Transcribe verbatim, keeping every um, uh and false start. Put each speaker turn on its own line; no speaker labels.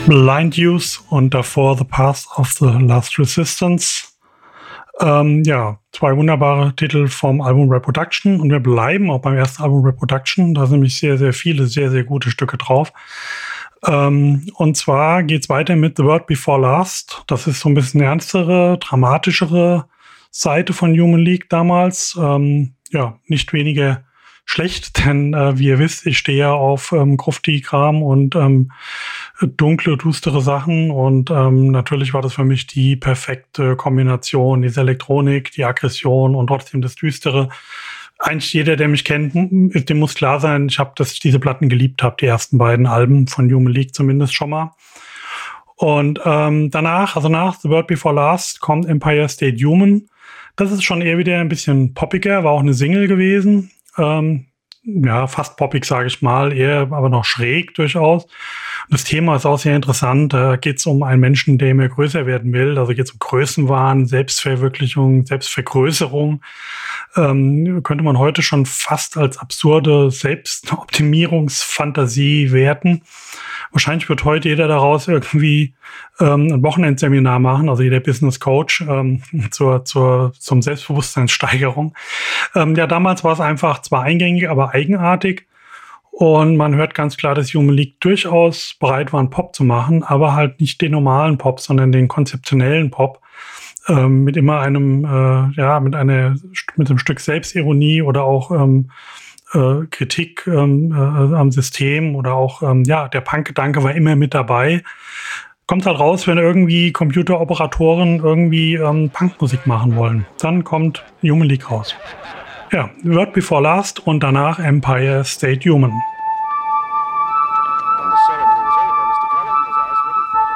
Blind Youth und davor The Path of the Last Resistance. Ähm, ja, zwei wunderbare Titel vom Album Reproduction und wir bleiben auch beim ersten Album Reproduction. Da sind nämlich sehr, sehr viele, sehr, sehr gute Stücke drauf. Ähm, und zwar geht's weiter mit The Word Before Last. Das ist so ein bisschen ernstere, dramatischere Seite von Human League damals. Ähm, ja, nicht weniger schlecht, denn äh, wie ihr wisst, ich stehe ja auf ähm, Grufti-Kram und ähm, dunkle, düstere Sachen und ähm, natürlich war das für mich die perfekte Kombination, diese Elektronik, die Aggression und trotzdem das Düstere. Eigentlich jeder, der mich kennt, dem muss klar sein, ich habe, dass ich diese Platten geliebt habe, die ersten beiden Alben von Human League zumindest schon mal. Und ähm, danach, also nach The Word Before Last, kommt Empire State Human. Das ist schon eher wieder ein bisschen poppiger, war auch eine Single gewesen. Ähm, ja, fast poppig, sage ich mal, eher aber noch schräg durchaus. Das Thema ist auch sehr interessant. Da geht es um einen Menschen, der immer größer werden will. Also geht es um Größenwahn, Selbstverwirklichung, Selbstvergrößerung. Ähm, könnte man heute schon fast als absurde Selbstoptimierungsfantasie werten. Wahrscheinlich wird heute jeder daraus irgendwie ähm, ein Wochenendseminar machen, also jeder Business Coach ähm, zur, zur, zum Selbstbewusstseinssteigerung. Ähm, ja, damals war es einfach zwar eingängig, aber eigenartig. Und man hört ganz klar, dass Human League durchaus bereit war, einen Pop zu machen, aber halt nicht den normalen Pop, sondern den konzeptionellen Pop. Ähm, mit immer einem, äh, ja, mit einer, mit einem Stück Selbstironie oder auch ähm, äh, Kritik ähm, äh, am System oder auch, ähm, ja, der Punk-Gedanke war immer mit dabei. Kommt halt raus, wenn irgendwie Computeroperatoren irgendwie ähm, Punkmusik machen wollen. Dann kommt Human League raus. Ja, Word Before Last und danach Empire State Human.